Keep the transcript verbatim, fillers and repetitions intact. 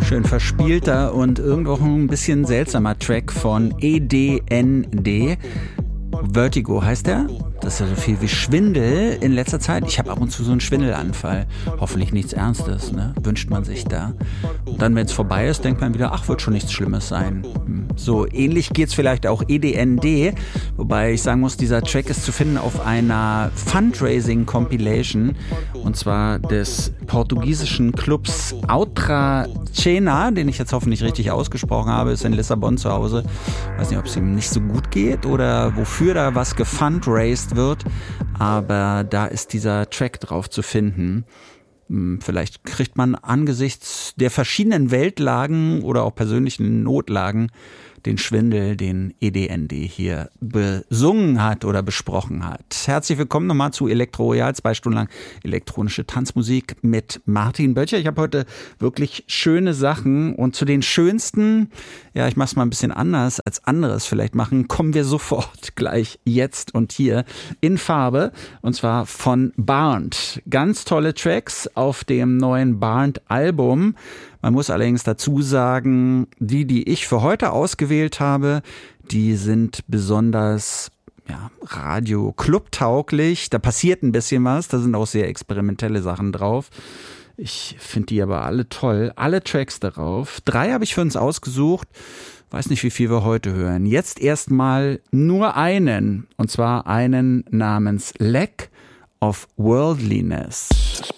Schön verspielter und irgendwo ein bisschen seltsamer Track von E D N D. Vertigo heißt der. Das ist so viel wie Schwindel in letzter Zeit. Ich habe ab und zu so einen Schwindelanfall. Hoffentlich nichts Ernstes, ne? Wünscht man sich da. Und dann, wenn es vorbei ist, denkt man wieder, ach, wird schon nichts Schlimmes sein. So ähnlich geht's vielleicht auch E D N D. Wobei ich sagen muss, dieser Track ist zu finden auf einer Fundraising-Compilation. Und zwar des portugiesischen Clubs Outra Cena, den ich jetzt hoffentlich richtig ausgesprochen habe, ist in Lissabon zu Hause. Weiß nicht, ob es ihm nicht so gut geht oder wofür da was gefundraised wird, aber da ist dieser Track drauf zu finden. Vielleicht kriegt man angesichts der verschiedenen Weltlagen oder auch persönlichen Notlagen den Schwindel, den E D N D hier besungen hat oder besprochen hat. Herzlich willkommen nochmal zu Elektro Royal, zwei Stunden lang elektronische Tanzmusik mit Martin Böttcher. Ich habe heute wirklich schöne Sachen und zu den schönsten, ja, ich mache es mal ein bisschen anders als anderes vielleicht machen, kommen wir sofort gleich jetzt und hier in Farbe und zwar von Barnt. Ganz tolle Tracks auf dem neuen Barnt-Album. Man muss allerdings dazu sagen, die, die ich für heute ausgewählt habe, die sind besonders ja, Radio-Club-tauglich. Da passiert ein bisschen was, da sind auch sehr experimentelle Sachen drauf. Ich finde die aber alle toll, alle Tracks darauf. Drei habe ich für uns ausgesucht, weiß nicht, wie viel wir heute hören. Jetzt erstmal nur einen, und zwar einen namens Lack of Worldliness.